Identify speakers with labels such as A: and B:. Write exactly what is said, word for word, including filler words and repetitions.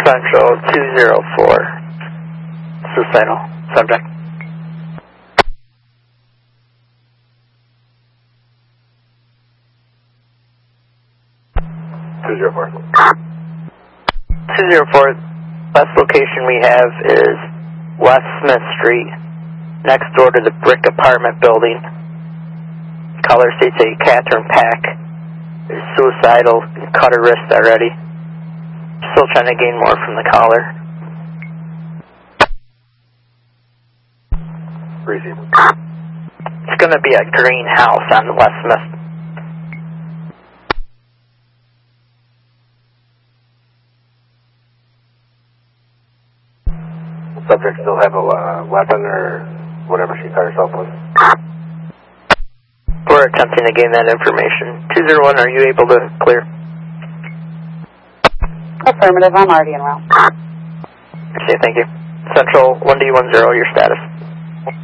A: Central two zero four. Suicidal subject.
B: two zero four.
A: two zero four, best location we have is West Smith Street, next door to the brick apartment building. Caller states a Catherine Pack is suicidal, cut her wrist already. Still trying to gain more from the caller.
B: Receive.
A: It's going to be a green house on West Smith.
B: Subject still have a uh, weapon or whatever she cut herself with?
A: We're attempting to gain that information. two zero one, are you able to clear?
C: Affirmative, I'm already en route.
A: Okay, thank you. Central one D one zero, your status.